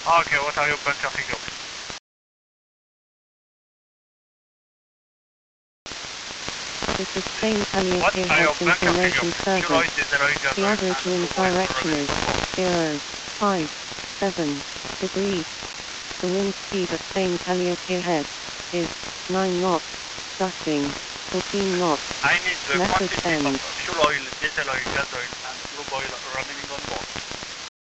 Okay, what are your bunker figures? The sustained Calliope What are your has bunker information figures? Fuel oil, service. diesel oil, gas The oil, average and wind lube oil for direction running is support. 0.57 degrees. The wind speed at Spain Calliope head is 9 knots, gusting 14 knots. I need the Message quantity end. of fuel oil, diesel oil, gas oil, and lube oil running